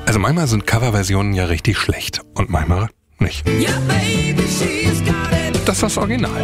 Also manchmal sind Coverversionen ja richtig schlecht und manchmal nicht. Das ist das Original.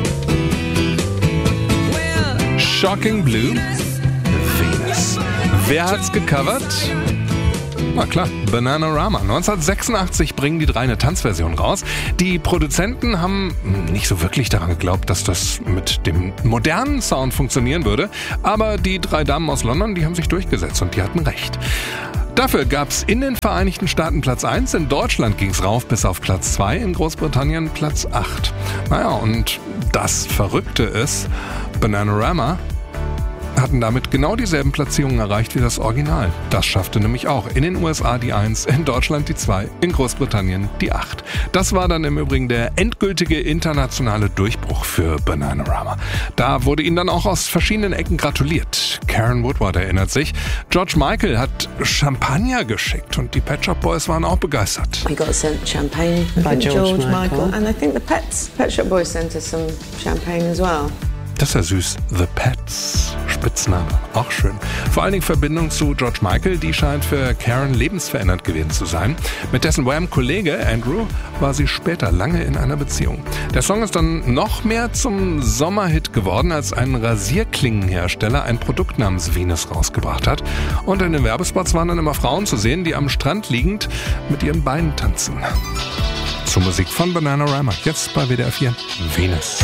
Shocking Blue, Venus. Wer hat's gecovert? Na klar, Bananarama. 1986 bringen die drei eine Tanzversion raus. Die Produzenten haben nicht so wirklich daran geglaubt, dass das mit dem modernen Sound funktionieren würde. Aber die drei Damen aus London, die haben sich durchgesetzt und die hatten recht. Dafür gab's in den Vereinigten Staaten Platz 1, in Deutschland ging's rauf bis auf Platz 2, in Großbritannien Platz 8. Naja, und das Verrückte ist, Bananarama hatten damit genau dieselben Platzierungen erreicht wie das Original. Das schaffte nämlich auch in den USA die 1, in Deutschland die 2, in Großbritannien die 8. Das war dann im Übrigen der endgültige internationale Durchbruch für Bananarama. Da wurde ihnen dann auch aus verschiedenen Ecken gratuliert. Karen Woodward erinnert sich, George Michael hat Champagner geschickt und die Pet Shop Boys waren auch begeistert. We got sent champagne by George Michael. And I think the Pet Shop Boys sent us some champagne as well. Das ist ja süß. The Pets. Spitzname. Auch schön. Vor allen Dingen Verbindung zu George Michael, die scheint für Karen lebensverändernd gewesen zu sein. Mit dessen Wham-Kollege Andrew war sie später lange in einer Beziehung. Der Song ist dann noch mehr zum Sommerhit geworden, als ein Rasierklingenhersteller ein Produkt namens Venus rausgebracht hat. Und in den Werbespots waren dann immer Frauen zu sehen, die am Strand liegend mit ihren Beinen tanzen. Zur Musik von Bananarama. Jetzt bei WDR 4. Venus.